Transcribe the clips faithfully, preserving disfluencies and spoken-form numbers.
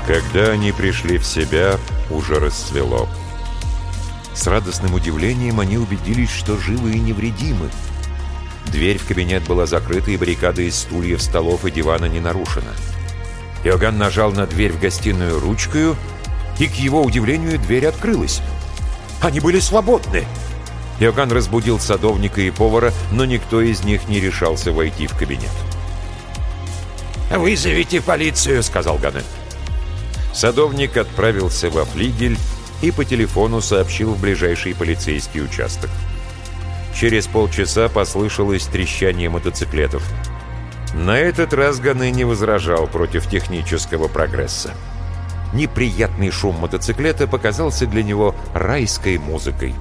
Когда они пришли в себя, уже расцвело. С радостным удивлением они убедились, что живы и невредимы. Дверь в кабинет была закрыта, и баррикада из стульев, столов и дивана не нарушена. Иоганн нажал на дверь в гостиную ручкою, и, к его удивлению, дверь открылась. Они были свободны. Иоганн разбудил садовника и повара, но никто из них не решался войти в кабинет. «Вызовите полицию», — сказал Ганне. Садовник отправился во флигель и по телефону сообщил в ближайший полицейский участок. Через полчаса послышалось трещание мотоциклетов. На этот раз Ганне не возражал против технического прогресса. Неприятный шум мотоциклета показался для него райской музыкой.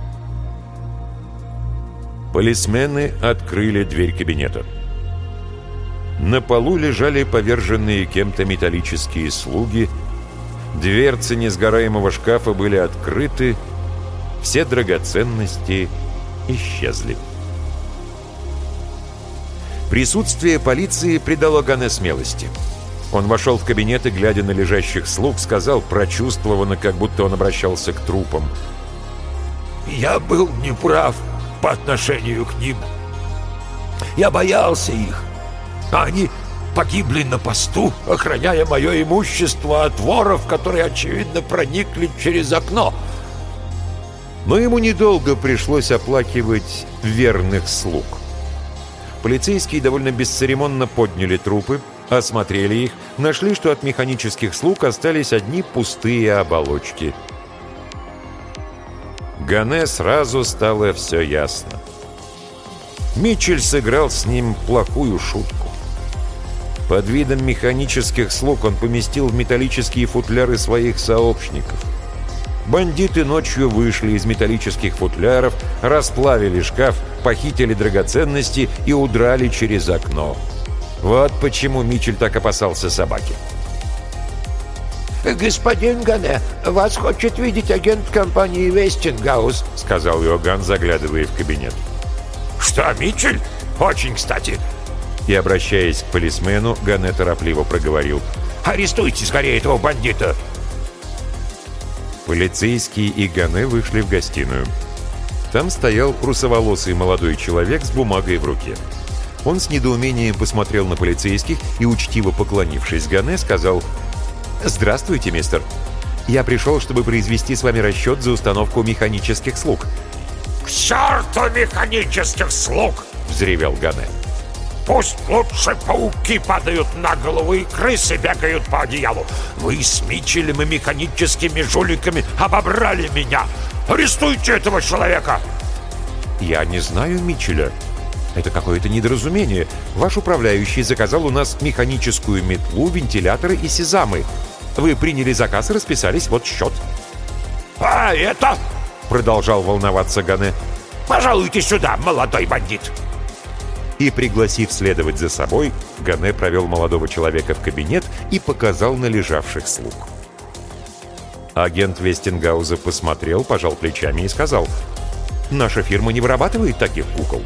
Полисмены открыли дверь кабинета. На полу лежали поверженные кем-то металлические слуги, дверцы несгораемого шкафа были открыты, все драгоценности исчезли. Присутствие полиции придало Ганне смелости. Он вошел в кабинет и, глядя на лежащих слуг, сказал прочувствованно, как будто он обращался к трупам: «Я был неправ по отношению к ним. Я боялся их, а они погибли на посту, охраняя мое имущество от воров, которые, очевидно, проникли через окно». Но ему недолго пришлось оплакивать верных слуг. Полицейские довольно бесцеремонно подняли трупы, осмотрели их, нашли, что от механических слуг остались одни пустые оболочки. Ганне сразу стало все ясно. Митчель сыграл с ним плохую шутку. Под видом механических слуг он поместил в металлические футляры своих сообщников. Бандиты ночью вышли из металлических футляров, расплавили шкаф, похитили драгоценности и удрали через окно. Вот почему Митчель так опасался собаки. «Господин Ганне, вас хочет видеть агент компании «Вестингаус», — сказал Иоганн, заглядывая в кабинет. «Что, Митчель? Очень кстати». И, обращаясь к полисмену, Ганне торопливо проговорил: «Арестуйте скорее этого бандита!» Полицейские и Ганне вышли в гостиную. Там стоял русоволосый молодой человек с бумагой в руке. Он с недоумением посмотрел на полицейских и, учтиво поклонившись Ганне, сказал: «Здравствуйте, мистер. Я пришел, чтобы произвести с вами расчет за установку механических слуг». «К черту механических слуг!» — взревел Ганне. «Пусть лучше пауки падают на голову и крысы бегают по одеялу. Вы с Митчелем и механическими жуликами обобрали меня. Арестуйте этого человека!» «Я не знаю Митчеля. Это какое-то недоразумение. Ваш управляющий заказал у нас механическую метлу, вентиляторы и сезамы. Вы приняли заказ и расписались, вот счет». «А это?» — продолжал волноваться Ганне. «Пожалуйте сюда, молодой бандит!» И, пригласив следовать за собой, Ганне провел молодого человека в кабинет и показал на лежавших слуг. Агент Вестингауза посмотрел, пожал плечами и сказал: «Наша фирма не вырабатывает таких кукол».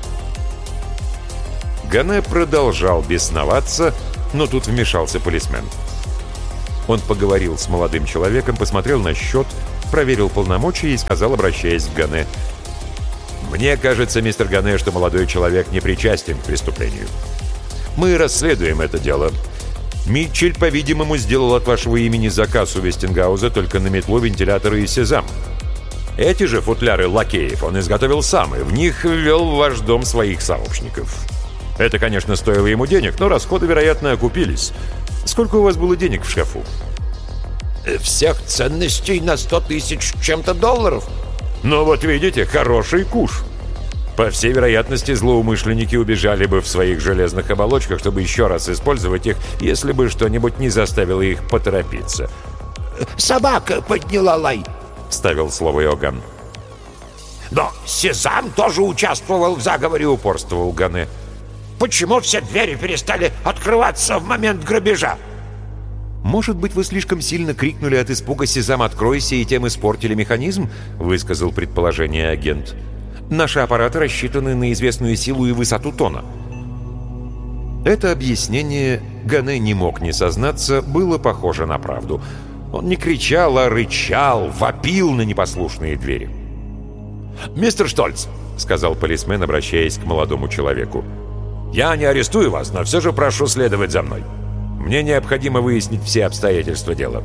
Ганне продолжал бесноваться, но тут вмешался полисмен. Он поговорил с молодым человеком, посмотрел на счет, проверил полномочия и сказал, обращаясь к Ганне: «Мне кажется, мистер Ганне, что молодой человек не причастен к преступлению. Мы расследуем это дело. Митчель, по-видимому, сделал от вашего имени заказ у Вестингауза только на метлу, вентиляторы и сезам. Эти же футляры лакеев он изготовил сам и в них ввел в ваш дом своих сообщников. Это, конечно, стоило ему денег, но расходы, вероятно, окупились. Сколько у вас было денег в шкафу?» «Всех ценностей на сто тысяч чем-то долларов». «Ну вот видите, хороший куш. По всей вероятности, злоумышленники убежали бы в своих железных оболочках, чтобы еще раз использовать их, если бы что-нибудь не заставило их поторопиться». «Собака подняла лай», — вставил слово Иоганн. «Но Сезам тоже участвовал в заговоре», — упорствовал Ганне. «Почему все двери перестали открываться в момент грабежа?» «Может быть, вы слишком сильно крикнули от испуга «Сезам, откройся!» и тем испортили механизм?» — высказал предположение агент. «Наши аппараты рассчитаны на известную силу и высоту тона». Это объяснение, Гане не мог не сознаться, было похоже на правду. Он не кричал, а рычал, вопил на непослушные двери. «Мистер Штольц», — сказал полисмен, обращаясь к молодому человеку, «я не арестую вас, но все же прошу следовать за мной. Мне необходимо выяснить все обстоятельства дела».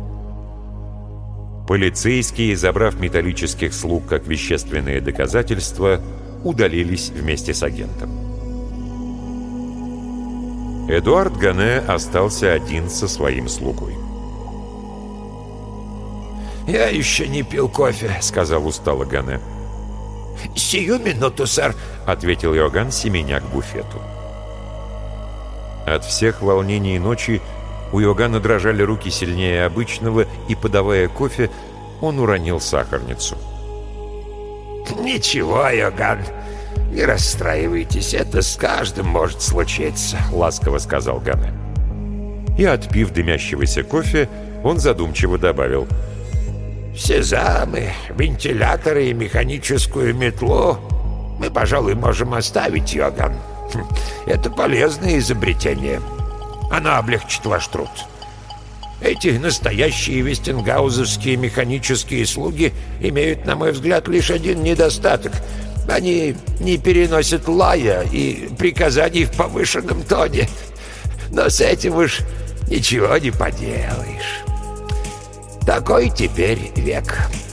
Полицейские, забрав металлических слуг как вещественные доказательства, удалились вместе с агентом. Эдуард Гане остался один со своим слугой. «Я еще не пил кофе», — сказал устало Гане. «Сию минуту, сэр», — ответил Иоганн, семеня к буфету. От всех волнений ночи у Иоганна дрожали руки сильнее обычного, и, подавая кофе, он уронил сахарницу. «Ничего, Иоганн, не расстраивайтесь, это с каждым может случиться», — ласково сказал Гане. И, отпив дымящегося кофе, он задумчиво добавил: «Сезамы, вентиляторы и механическую метлу мы, пожалуй, можем оставить, Иоганн. Это полезное изобретение. Оно облегчит ваш труд. Эти настоящие вестингаузовские механические слуги имеют, на мой взгляд, лишь один недостаток. Они не переносят лая и приказаний в повышенном тоне. Но с этим уж ничего не поделаешь. Такой теперь век».